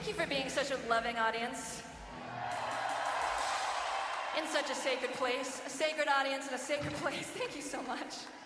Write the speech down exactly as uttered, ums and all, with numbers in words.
Thank you for being such a loving audience. In such a sacred place, a sacred audience in a sacred place. Thank you so much.